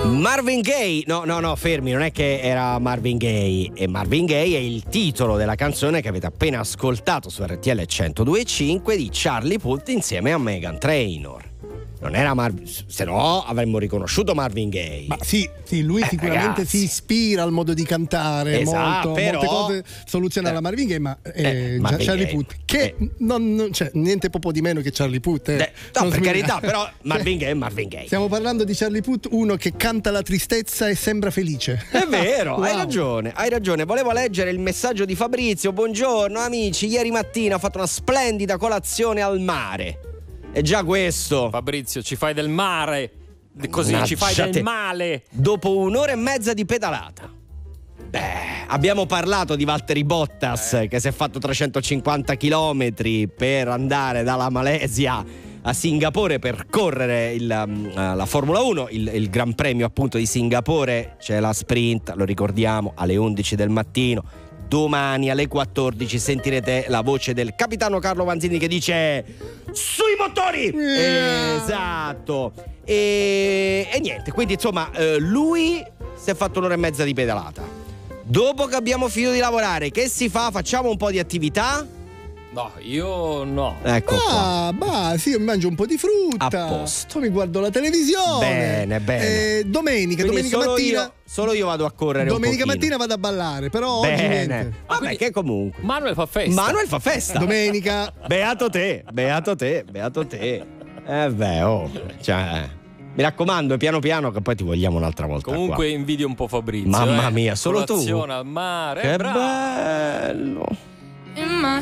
Marvin Gaye, no, fermi, non è che era Marvin Gaye, e Marvin Gaye è il titolo della canzone che avete appena ascoltato su RTL 102.5 di Charlie Puth insieme a Meghan Trainor. Non era se no avremmo riconosciuto Marvin Gaye. Ma sì, lui sicuramente ragazzi, si ispira al modo di cantare, esatto, molte cose soluziona la Marvin Gaye, ma Marvin Charlie Gaye, Puth che non c'è niente poco di meno che Charlie Puth. No, per carità, però Marvin Gaye è Marvin Gaye. Stiamo parlando di Charlie Puth, uno che canta la tristezza e sembra felice. È vero, Wow. hai ragione. Volevo leggere il messaggio di Fabrizio. Buongiorno amici, ieri mattina ho fatto una splendida colazione al mare. È già questo. Fabrizio, ci fai del mare, così ci fai del male. Dopo un'ora e mezza di pedalata. Abbiamo parlato di Valtteri Bottas che si è fatto 350 chilometri per andare dalla Malesia a Singapore per correre la Formula 1, il Gran Premio appunto di Singapore. C'è la sprint, lo ricordiamo, alle 11 del mattino. Domani alle 14 sentirete la voce del capitano Carlo Vanzini che dice sui motori! Esatto. E niente, quindi insomma lui si è fatto un'ora e mezza di pedalata. Dopo che abbiamo finito di lavorare, che si fa? Facciamo un po' di attività? No, io no. Ecco qua. Sì, io mangio un po' di frutta. A posto. Mi guardo la televisione. Bene. Domenica solo mattina. Solo io vado a correre Domenica un pochino. mattina vado a ballare, però oggi niente. Vabbè, che comunque. Manuel fa festa. Domenica. Beato te. Cioè, mi raccomando, piano piano che poi ti vogliamo un'altra volta. Comunque qua. invidio un po' Fabrizio. Mamma mia, solo tu. Colazione al mare. Che bravo. bello.